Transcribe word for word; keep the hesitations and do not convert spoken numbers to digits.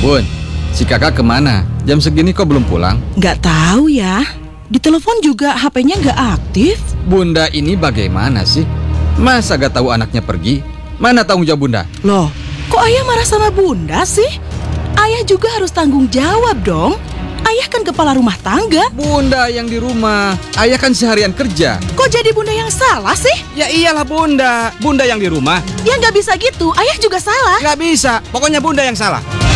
Bun, si kakak kemana? Jam segini kok belum pulang? Nggak tahu ya. Di telepon juga H P-nya nggak aktif. Bunda ini bagaimana sih? Masa gak tahu anaknya pergi? Mana tanggung jawab bunda? Loh, kok ayah marah sama bunda sih? Ayah juga harus tanggung jawab dong. Ayah kan kepala rumah tangga. Bunda yang di rumah, ayah kan seharian kerja. Kok jadi bunda yang salah sih? Ya iyalah bunda, bunda yang di rumah. Ya nggak bisa gitu, ayah juga salah. Gak bisa, pokoknya bunda yang salah.